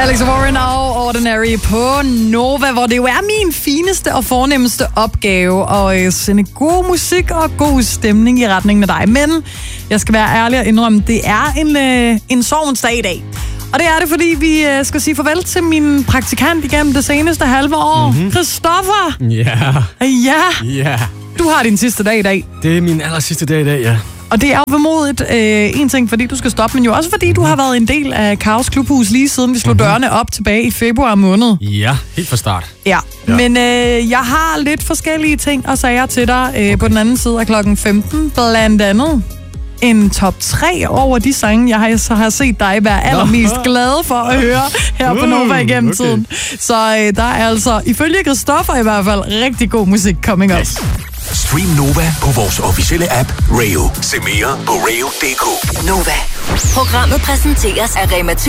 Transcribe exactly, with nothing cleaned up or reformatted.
Alex Warren og Ordinary på Nova, hvor det jo er min fineste og fornemmeste opgave at sende god musik og god stemning i retningen af dig. Men jeg skal være ærlig og indrømme, det er en, øh, en sorgens dag i dag. Og det er det, fordi vi øh, skal sige farvel til min praktikant igennem det seneste halve år. Mm-hmm. Christoffer! Ja. Yeah. Ja. Ja. Du har din sidste dag i dag. Det er min aller sidste dag i dag, ja. Og det er jo vemodigt øh, en ting, fordi du skal stoppe, men jo også fordi du har været en del af Kaos Klubhus lige siden vi slog mm-hmm. dørene op tilbage i februar måned. Ja, helt fra start. Ja, ja. men øh, jeg har lidt forskellige ting og sager til dig øh, okay. på den anden side af klokken femten. Blandt andet en top tre over de sange, jeg har, så har set dig være allermest glad for at høre her på Nova igennem okay. tiden. Så øh, der er altså, ifølge Christoffer i hvert fald, rigtig god musik coming up. Yes. Stream Nova på vores officielle app Rayo. Se mere på rayo punktum d k. Nova. Programmet præsenteres af Rema